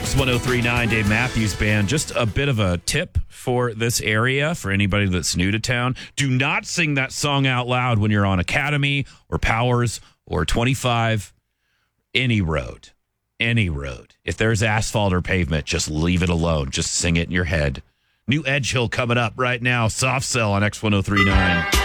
X1039, Dave Matthews Band. Just a bit of a tip for this area, for anybody that's new to town. Do not sing that song out loud when you're on Academy or Powers or 25. Any road. If there's asphalt or pavement, just leave it alone. Just sing it in your head. New Edge Hill coming up right now. Soft Cell on X1039.